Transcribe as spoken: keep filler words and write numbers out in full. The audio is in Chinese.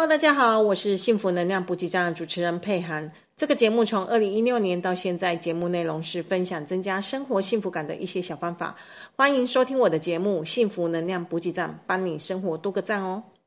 大家好，我是幸福能量补给站的主持人佩涵。这个节目从二零一六年到现在，节目内容是分享增加生活幸福感的一些小方法。欢迎收听我的节目幸福能量补给站，帮你生活多个赞哦。